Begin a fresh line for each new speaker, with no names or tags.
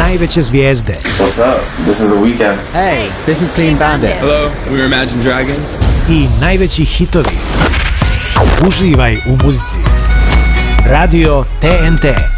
najveće zvijezde.
What's up? This is The Weeknd.
Hey, this is Clean Bandit.
Hello, we're Imagine Dragons.
I najveći hitovi. Uživaj u muzici. Radio TNT.